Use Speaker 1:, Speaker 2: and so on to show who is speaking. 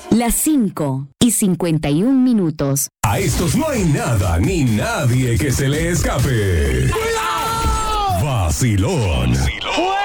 Speaker 1: Las 5:51.
Speaker 2: A estos no hay nada ni nadie que se le escape. ¡Vacilón!